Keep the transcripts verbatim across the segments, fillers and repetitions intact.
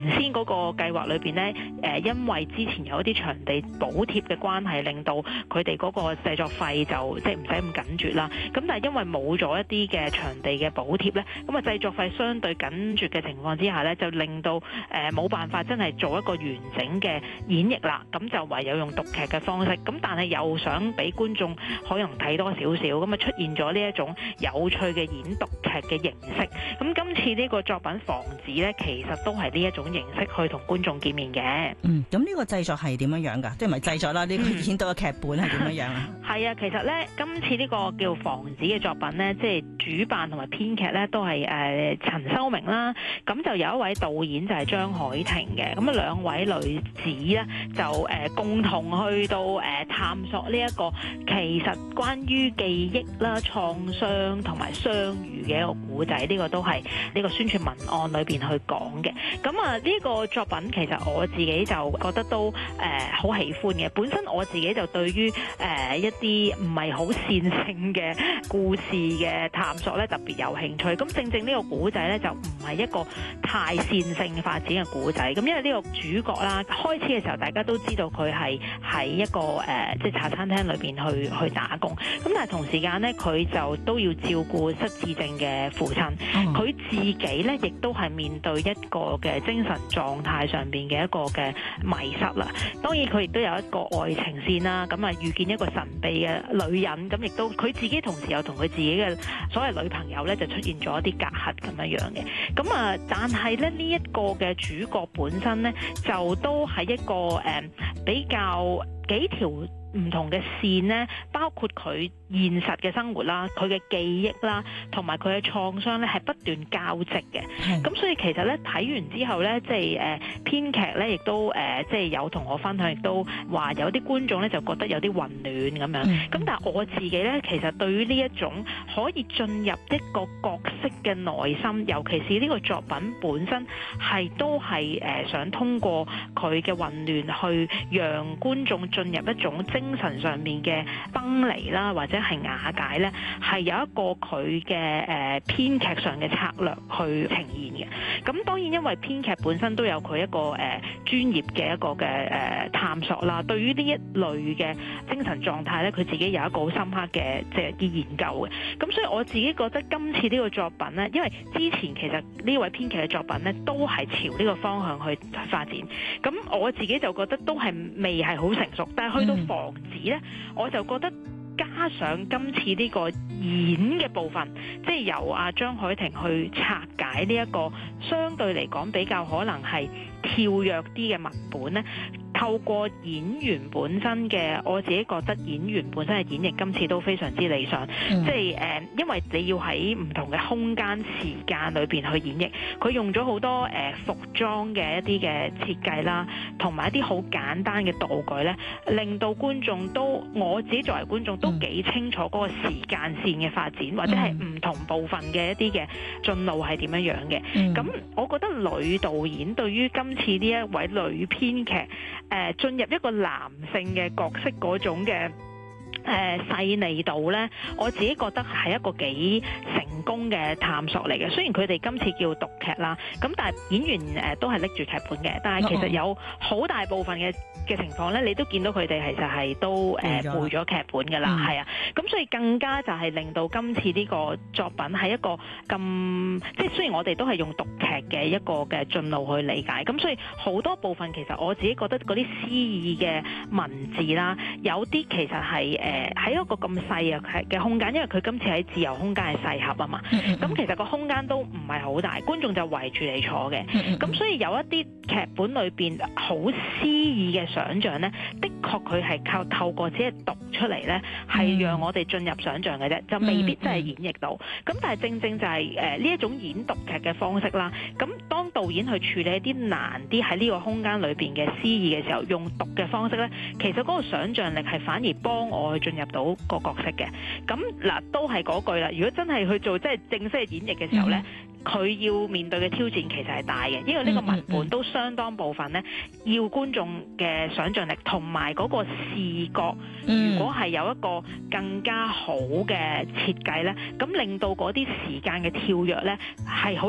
先嗰個計劃裏邊咧，誒因為之前有一啲場地補貼嘅關係，令到佢哋嗰個製作費就即係唔使咁緊絀啦。咁但係因為冇咗一啲嘅場地嘅補貼咧，咁啊製作費相對緊絀嘅情況之下咧，就令到誒冇辦法真係做一個完整嘅演繹啦。咁就唯有用讀劇嘅方式。咁但係又想俾觀眾可能睇多少少，咁啊出現咗呢一種有趣嘅演讀劇嘅形式。咁今次呢個作品《房子》咧，其實都係呢一種形式去同觀眾見面嘅。 嗯，咁呢個製作係點樣樣㗎？即係唔係製作啦？呢、呢個演到嘅劇本係點樣樣啊？ 係啊，其實咧，今次呢個叫《房子》嘅作品咧，即係主辦同埋編劇咧都係誒、呃、陳修明啦。咁就有一位導演就係張海婷嘅。咁啊兩位女子咧就誒、呃、共同去到誒、呃、探索呢、這、一個其實關於記憶啦、創傷同埋相遇嘅一個故仔。呢、這個都係呢個宣傳文案裏邊去講嘅。咁啊呢個作品其實我自己就覺得都誒好、呃、喜歡嘅。本身我自己就對於誒、呃、一啲唔係好線性嘅故事嘅探索咧特別有興趣。咁正正呢個古仔咧就唔係一個太線性發展嘅古仔。咁因為呢個主角啦，開始嘅時候大家都知道佢係喺一個誒、呃、即係茶餐廳裏邊去去打工。咁但係同時間咧佢就都要照顧失智症嘅父親。佢、嗯、自己咧亦都係面對一個嘅精神狀態上邊嘅一個嘅迷失啦。當然佢亦都有一個愛情線啦。咁啊遇見一個神秘嘅女人，咁亦都佢自己同時又同佢自己嘅所謂女朋友咧就出現咗一啲隔閡咁樣樣嘅。咁啊但係咧呢一、這個嘅主角本身咧就都係一個誒、呃、比較幾條唔同嘅線呢，包括佢現實嘅生活啦，佢嘅記憶啦，同埋佢嘅創傷咧，係不斷交織嘅。咁所以其實咧睇完之後咧，即係誒編劇咧，亦都誒、呃、即係有同我分享，亦都話有啲觀眾咧就覺得有啲混亂咁樣。咁、嗯、但係我自己咧，其實對於呢一種可以進入一個角色嘅內心，尤其是呢個作品本身係都係誒、呃、想通過佢嘅混亂去讓觀眾進入一種精神上面嘅崩離啦，或者係瓦解咧，係有一個佢嘅誒編劇上嘅策略去呈現嘅。咁當然因為編劇本身都有佢一個誒專、呃、業嘅一個嘅誒、呃、探索啦。對於呢一類嘅精神狀態咧，佢自己有一個好深刻嘅即係啲研究嘅。咁所以我自己覺得今次呢個作品咧，因為之前其實呢位編劇嘅作品咧都係朝呢個方向去發展。咁我自己就覺得都係未係好成熟，但係去到房子咧，我就覺得加上今次呢個演嘅部分，即係由阿張海婷去拆解呢一個相對嚟講比較可能係跳躍啲嘅文本咧。透過演員本身嘅，我自己覺得演員本身嘅演繹今次都非常之理想。嗯、即係誒、呃，因為你要喺唔同嘅空間時間裏邊去演繹，佢用咗好多誒、呃、服裝嘅一啲嘅設計啦，同埋一啲好簡單嘅道具咧，令到觀眾都我自己作為觀眾都幾清楚嗰個時間線嘅發展，或者係唔同部分嘅一啲嘅進路係點樣樣嘅。咁、嗯、我覺得女導演對於今次呢一位女編劇，誒、呃、進入一個男性嘅角色嗰種嘅誒、呃、細膩度咧，我自己覺得係一個幾成功嘅探索嚟嘅。雖然佢哋今次叫讀劇啦，咁但係演員誒、呃、都係拎住劇本嘅，但係其實有好大部分嘅嘅情況咧，你都見到佢哋其實係都誒、呃、背咗劇本㗎啦，係、嗯、啊，咁所以更加就係令到今次呢個作品係一個咁，即係雖然我哋都係用讀劇嘅一個嘅進路去理解，咁所以好多部分其實我自己覺得嗰啲詩意嘅文字啦，有啲其實係誒喺一個咁細啊嘅空間，因為佢今次喺自由空間係細盒啊嘛，咁、嗯嗯、其實個空間都唔係好大，觀眾就圍住你坐嘅，咁、嗯、所以有一啲劇本裏邊好詩意嘅想像咧，的確佢係靠透過只係讀出嚟咧，係讓我哋進入想像嘅啫，就未必真係演繹到。咁但係正正就係誒呢一種演讀劇嘅方式啦。咁當導演去處理一啲難啲喺呢個空間裏邊嘅詩意嘅時候，用讀嘅方式咧，其實嗰個想像力係反而幫我去進入到個角色嘅。咁嗱，都係嗰句啦。如果真係去做即係正式嘅演繹嘅時候咧，佢、嗯、要面對嘅挑戰其實係大嘅，因為呢個文本都相當部分咧，要觀眾嘅想像力同埋嗰個視覺，如果係有一個更加好嘅設計咧，咁令到嗰啲時間嘅跳躍咧係好有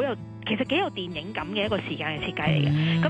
其實幾有電影感嘅一個時間嘅設計嚟嘅。咁